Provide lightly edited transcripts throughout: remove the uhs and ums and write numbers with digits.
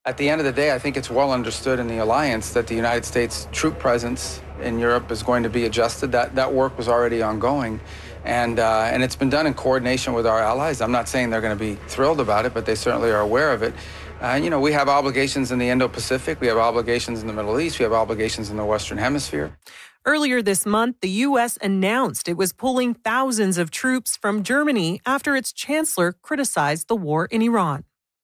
At the end of the day, I think it's well understood in the alliance that the United States troop presence in Europe is going to be adjusted. That work was already ongoing, and it's been done in coordination with our allies. I'm not saying they're going to be thrilled about it, but they certainly are aware of it. We have obligations in the Indo-Pacific, we have obligations in the Middle East, we have obligations in the Western Hemisphere. Earlier this month, the U.S. announced it was pulling thousands of troops from Germany after its chancellor criticized the war in Iran.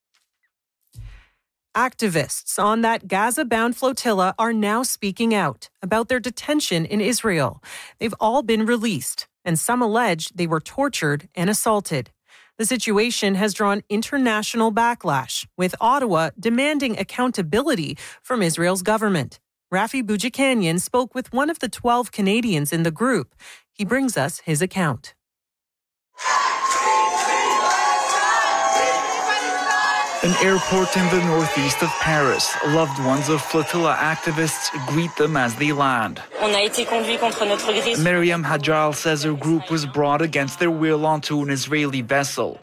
Activists on that Gaza-bound flotilla are now speaking out about their detention in Israel. They've all been released, and some allege they were tortured and assaulted. The situation has drawn international backlash, with Ottawa demanding accountability from Israel's government. Rafi Boudjikanian spoke with one of the 12 Canadians in the group. He brings us his account. An airport in the northeast of Paris. Loved ones of flotilla activists greet them as they land. Miriam Hadjal says her group was brought against their will onto an Israeli vessel.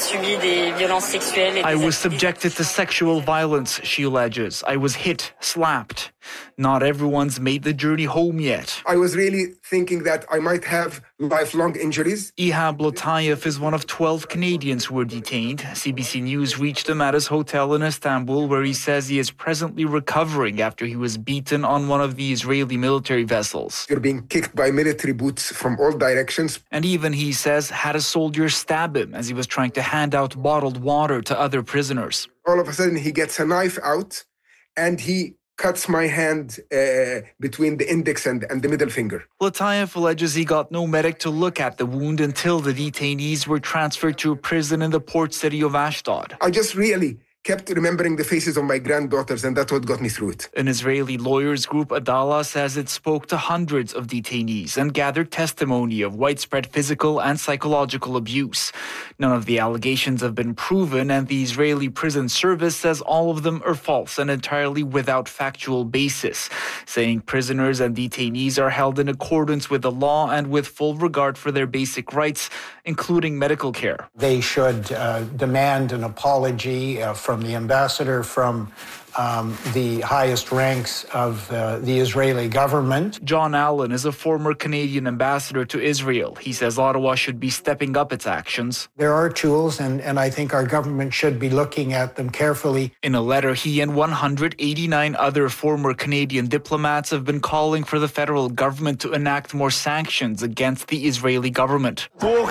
I was subjected to sexual violence, she alleges. I was hit, slapped. Not everyone's made the journey home yet. I was really thinking that I might have lifelong injuries. Ihab Lotayev is one of 12 Canadians who were detained. CBC News reached him at his hotel in Istanbul, where he says he is presently recovering after he was beaten on one of the Israeli military vessels. You're being kicked by military boots from all directions. And even, he says, had a soldier stab him as he was trying to hand out bottled water to other prisoners. All of a sudden, he gets a knife out and he cuts my hand between the index and the middle finger. Lotayev alleges he got no medic to look at the wound until the detainees were transferred to a prison in the port city of Ashdod. I just really kept remembering the faces of my granddaughters, and that's what got me through it. An Israeli lawyers group, Adala, says it spoke to hundreds of detainees and gathered testimony of widespread physical and psychological abuse. None of the allegations have been proven, and the Israeli Prison Service says all of them are false and entirely without factual basis, saying prisoners and detainees are held in accordance with the law and with full regard for their basic rights, including medical care. They should demand an apology from the ambassador, from the highest ranks of the Israeli government. John Allen is a former Canadian ambassador to Israel. He says Ottawa should be stepping up its actions. There are tools, and I think our government should be looking at them carefully. In a letter, he and 189 other former Canadian diplomats have been calling for the federal government to enact more sanctions against the Israeli government.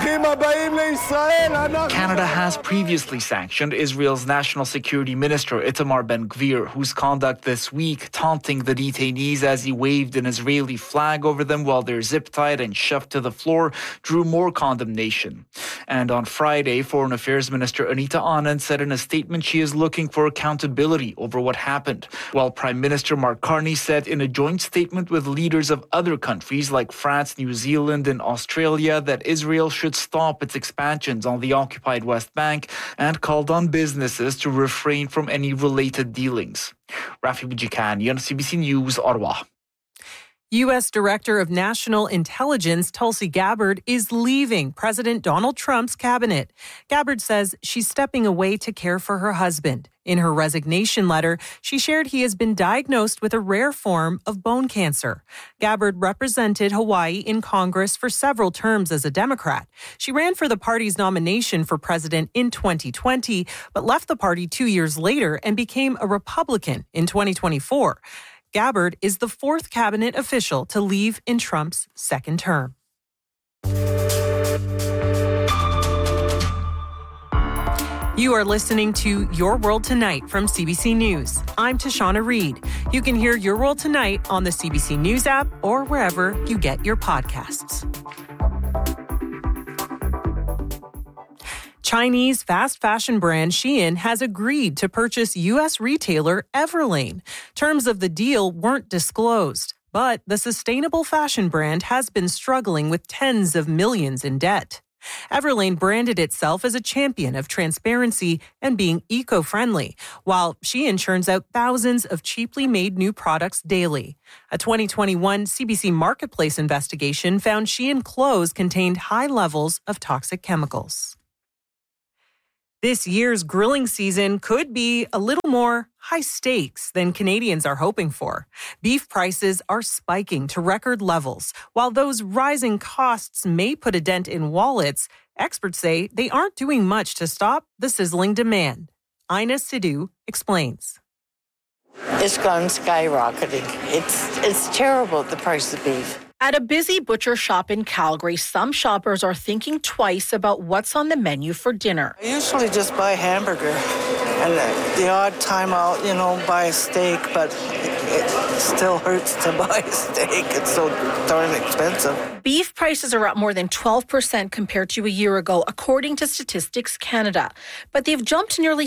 Canada has previously sanctioned Israel's National Security Minister Itamar Ben-Gvir, whose conduct this week, taunting the detainees as he waved an Israeli flag over them while they're zip-tied and shoved to the floor, drew more condemnation. And on Friday, Foreign Affairs Minister Anita Anand said in a statement she is looking for accountability over what happened, while Prime Minister Mark Carney said in a joint statement with leaders of other countries like France, New Zealand, and Australia that Israel should stop its expansions on the occupied West Bank and called on businesses to refrain from any related dealings. Rafi Boudjikanian, CBC News, Ottawa. U.S. Director of National Intelligence Tulsi Gabbard is leaving President Donald Trump's cabinet. Gabbard says she's stepping away to care for her husband. In her resignation letter, she shared he has been diagnosed with a rare form of bone cancer. Gabbard represented Hawaii in Congress for several terms as a Democrat. She ran for the party's nomination for president in 2020, but left the party 2 years later and became a Republican in 2024. Gabbard is the fourth cabinet official to leave in Trump's second term. You are listening to Your World Tonight from CBC News. I'm Tashana Reed. You can hear Your World Tonight on the CBC News app or wherever you get your podcasts. Chinese fast fashion brand Shein has agreed to purchase U.S. retailer Everlane. Terms of the deal weren't disclosed, but the sustainable fashion brand has been struggling with tens of millions in debt. Everlane branded itself as a champion of transparency and being eco-friendly, while Shein churns out thousands of cheaply made new products daily. A 2021 CBC Marketplace investigation found Shein clothes contained high levels of toxic chemicals. This year's grilling season could be a little more high stakes than Canadians are hoping for. Beef prices are spiking to record levels. While those rising costs may put a dent in wallets, experts say they aren't doing much to stop the sizzling demand. Ina Sidhu explains. It's gone skyrocketing. It's terrible, the price of beef. At a busy butcher shop in Calgary, some shoppers are thinking twice about what's on the menu for dinner. I usually just buy a hamburger, and the odd time I'll, buy a steak, but it still hurts to buy a steak. It's so darn expensive. Beef prices are up more than 12% compared to a year ago, according to Statistics Canada. But they've jumped nearly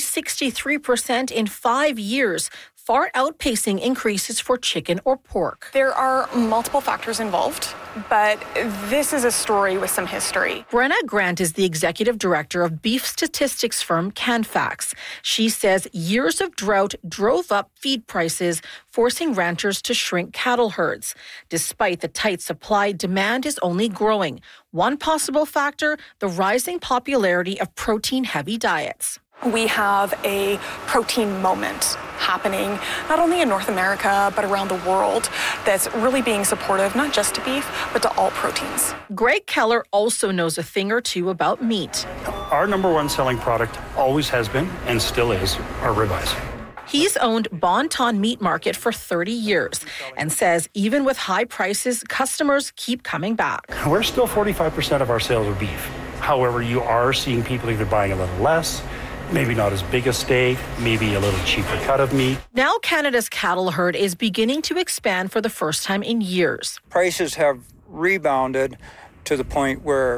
63% in 5 years, far outpacing increases for chicken or pork. There are multiple factors involved, but this is a story with some history. Brenna Grant is the executive director of beef statistics firm Canfax. She says years of drought drove up feed prices, forcing ranchers to shrink cattle herds. Despite the tight supply, demand is only growing. One possible factor, the rising popularity of protein-heavy diets. We have a protein moment happening not only in North America, but around the world that's really being supportive, not just to beef, but to all proteins. Greg Keller also knows a thing or two about meat. Our number one selling product always has been and still is our ribeyes. He's owned Bon Ton Meat Market for 30 years and says even with high prices, customers keep coming back. We're still 45% of our sales are beef. However, you are seeing people either buying a little less, maybe not as big a steak, maybe a little cheaper cut of meat. Now Canada's cattle herd is beginning to expand for the first time in years. Prices have rebounded to the point where,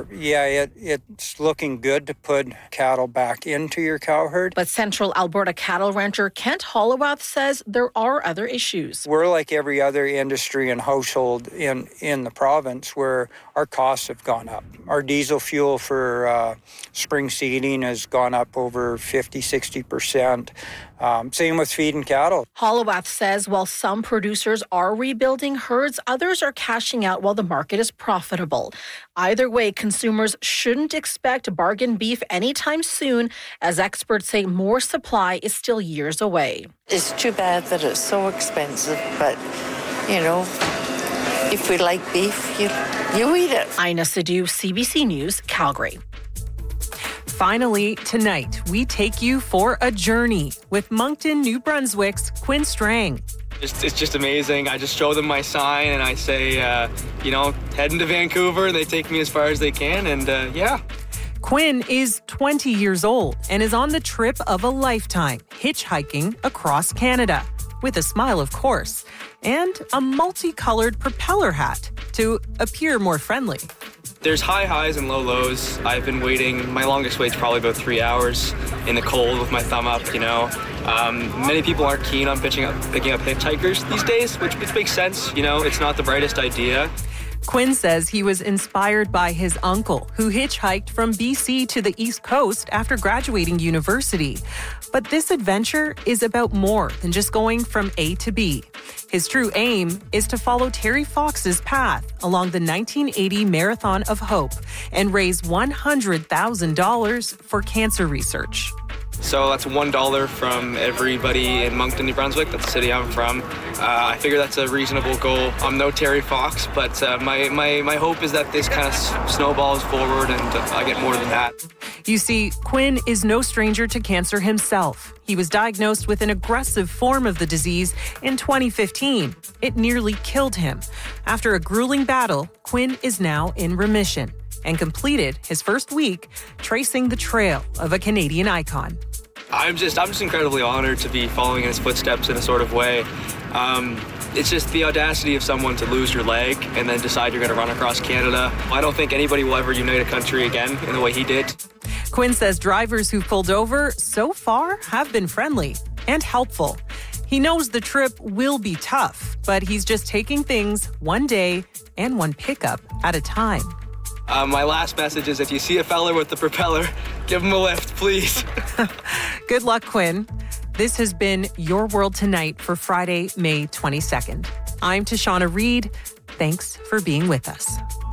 it's looking good to put cattle back into your cow herd. But Central Alberta cattle rancher Kent Holloway says there are other issues. We're like every other industry and household in the province where our costs have gone up. Our diesel fuel for spring seeding has gone up over 50-60%. Same with feeding cattle. Holloway says while some producers are rebuilding herds, others are cashing out while the market is profitable. Either way, consumers shouldn't expect bargain beef anytime soon, as experts say more supply is still years away. It's too bad that it's so expensive, but, if we like beef, you eat it. Ina Sidhu, CBC News, Calgary. Finally, tonight, we take you for a journey with Moncton, New Brunswick's Quinn Strang. It's just amazing. I just show them my sign and I say, heading to Vancouver. They take me as far as they can, and Quinn is 20 years old and is on the trip of a lifetime, hitchhiking across Canada. With a smile, of course, and a multicolored propeller hat to appear more friendly. There's high highs and low lows. I've been waiting. My longest wait's probably about 3 hours in the cold with my thumb up, Many people aren't keen on picking up hitchhikers these days, which makes sense. It's not the brightest idea. Quinn says he was inspired by his uncle, who hitchhiked from BC to the East Coast after graduating university. But this adventure is about more than just going from A to B. His true aim is to follow Terry Fox's path along the 1980 Marathon of Hope and raise $100,000 for cancer research. So that's $1 from everybody in Moncton, New Brunswick. That's the city I'm from. I figure that's a reasonable goal. I'm no Terry Fox, but my hope is that this kind of snowballs forward and I get more than that. You see, Quinn is no stranger to cancer himself. He was diagnosed with an aggressive form of the disease in 2015. It nearly killed him. After a grueling battle, Quinn is now in remission and completed his first week tracing the trail of a Canadian icon. I'm just incredibly honored to be following in his footsteps in a sort of way. It's just the audacity of someone to lose your leg and then decide you're going to run across Canada. I don't think anybody will ever unite a country again in the way he did. Quinn says drivers who pulled over so far have been friendly and helpful. He knows the trip will be tough, but he's just taking things one day and one pickup at a time. My last message is if you see a fella with the propeller, give him a lift, please. Good luck, Quinn. This has been Your World Tonight for Friday, May 22nd. I'm Tashana Reed. Thanks for being with us.